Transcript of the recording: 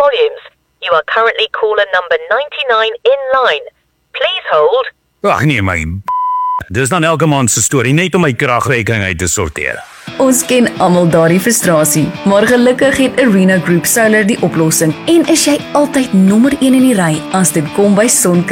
volumes. You are currently caller number 99 in line. Please hold. Ag nee my, dis dan elke maand se storie net om my kragrekening uit te sorteer. Ons ken almal daardie frustrasie, maar gelukkig het Arena Group Solar die oplossing en is jy altyd nommer 1 in die ry as dit kom by sonkrag.